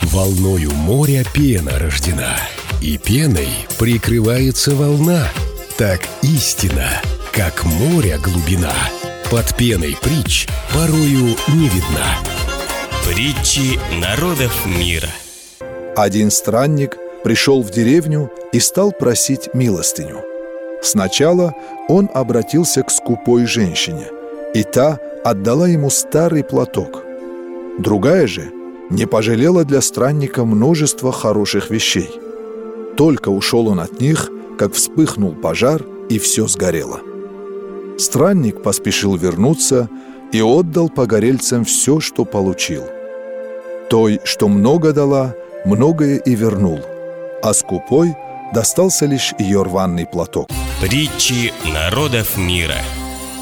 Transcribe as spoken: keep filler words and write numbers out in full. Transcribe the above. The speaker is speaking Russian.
Волною моря пена рождена, и пеной прикрывается волна. Так истина, как море глубина, под пеной притч порою не видна. Притчи народов мира. Один странник пришел в деревню и стал просить милостыню. Сначала он обратился к скупой женщине, и та отдала ему старый платок. Другая же не пожалела для странника множество хороших вещей. Только ушел он от них, как вспыхнул пожар, и все сгорело. Странник поспешил вернуться и отдал погорельцам все, что получил. Той, что много дала, многое и вернул, а скупой достался лишь ее рваный платок. Притчи народов мира.